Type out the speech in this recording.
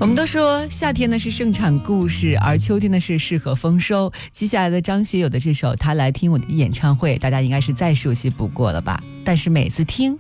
我们都说夏天呢是盛产故事，而秋天呢是适合丰收。接下来的张学友的这首《他来听我的演唱会》，大家应该是再熟悉不过了吧？但是每次听